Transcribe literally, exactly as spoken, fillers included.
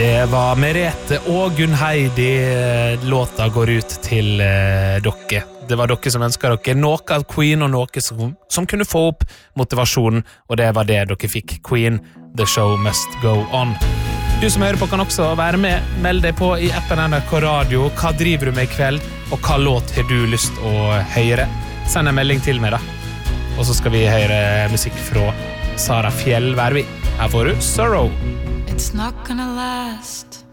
Det var Merete og Gunnheidi. Låta går ut til eh, dere. Det var dere som ønsket dere noe av Queen og noe som, som kunne få opp motivasjonen, og det var det dere fikk. Queen, The Show Must Go On. Du som hører på kan også være med. Meld deg på i appen N R K Radio. Hva driver du med i kveld, og hva låt har du lyst å høre? Send en melding til meg da. Og så skal vi høre musikk fra Sara Fjellvervi. Her får du Sorrow. It's not gonna last.